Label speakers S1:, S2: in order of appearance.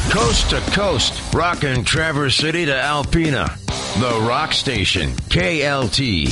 S1: Coast to coast, rockin' Traverse City to Alpena. The Rock Station, KLT.